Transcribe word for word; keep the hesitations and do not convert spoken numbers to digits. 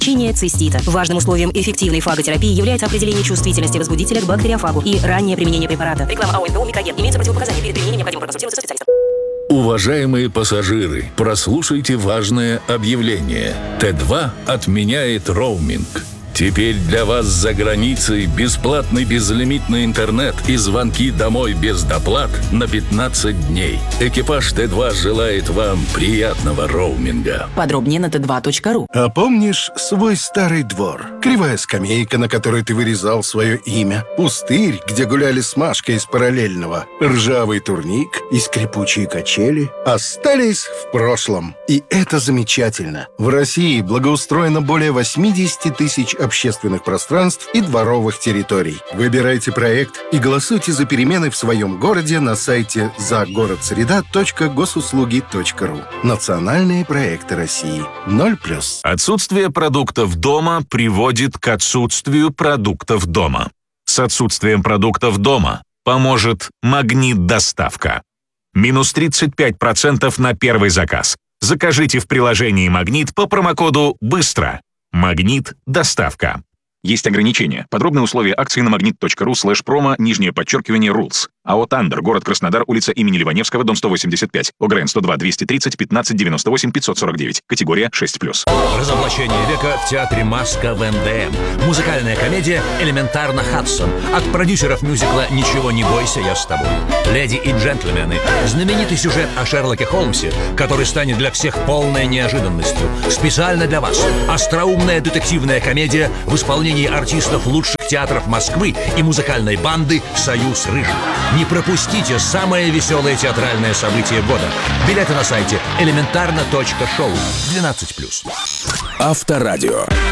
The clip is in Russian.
Лечение цистита. Важным условием эффективной фаготерапии является определение чувствительности возбудителя к бактериофагу и раннее применение препарата. Реклама АО эн пэ о «Микроген». Имеются противопоказания. Перед применением необходимо проконсультироваться со специалистом. Уважаемые пассажиры, прослушайте важное объявление. Тэ два отменяет роуминг. Теперь для вас за границей бесплатный безлимитный интернет и звонки домой без доплат на пятнадцать дней. Экипаж Тэ два желает вам приятного роуминга. Подробнее на тэ два точка ру. А помнишь свой старый двор? Кривая скамейка, на которой ты вырезал свое имя. Пустырь, где гуляли с Машкой из параллельного. Ржавый турник и скрипучие качели остались в прошлом. И это замечательно. В России благоустроено более восемьдесят тысяч общественных пространств и дворовых территорий. Выбирайте проект и голосуйте за перемены в своем городе на сайте загородсреда точка госуслуги точка ру. Национальные проекты России. ноль плюс. Отсутствие продуктов дома приводит к отсутствию продуктов дома. С отсутствием продуктов дома поможет Магнит-доставка. Минус тридцать пять процентов на первый заказ. Закажите в приложении «Магнит» по промокоду «Быстро». Магнит-доставка. Есть ограничения. Подробные условия акции на магнит точка ру слэш промо, нижнее подчеркивание, рулс. АО «Тандер», город Краснодар, улица имени Ливаневского, дом сто восемьдесят пять. ОГРН сто два двести тридцать пятнадцать девяносто восемь пятьсот сорок девять. Категория шесть плюс. Разоблачение века в театре «Маска» в эн дэ эм. Музыкальная комедия «Элементарно Хадсон». От продюсеров мюзикла «Ничего не бойся, я с тобой». «Леди и джентльмены». Знаменитый сюжет о Шерлоке Холмсе, который станет для всех полной неожиданностью. Специально для вас. Остроумная детективная комедия в исполнении артистов лучших театров Москвы и музыкальной банды «Союз Рыжих». Не пропустите самое веселое театральное событие года. Билеты на сайте элементарно точка шоу. двенадцать плюс. Авторадио.